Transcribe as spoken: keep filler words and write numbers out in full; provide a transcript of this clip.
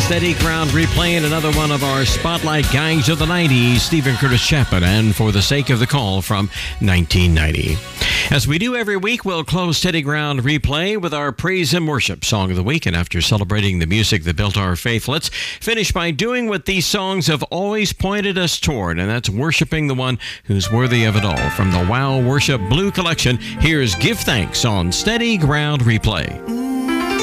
Steady Ground Replay and another one of our Spotlight Guys of the nineties, Stephen Curtis Chapman, and For the Sake of the Call from nineteen ninety. As we do every week, we'll close Steady Ground Replay with our Praise and Worship Song of the Week. And after celebrating the music that built our faith, let's finish by doing what these songs have always pointed us toward, and that's worshiping the one who's worthy of it all. From the Wow Worship Blue Collection, here's Give Thanks on Steady Ground Replay.